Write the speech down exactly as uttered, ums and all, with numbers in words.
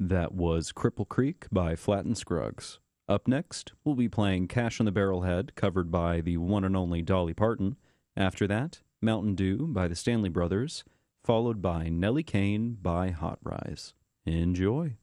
That was Cripple Creek by Flatt and Scruggs. Up next, we'll be playing Cash on the Barrelhead, covered by the one and only Dolly Parton. After that, Mountain Dew by the Stanley Brothers, followed by Nellie Kane by Hot Rise. Enjoy.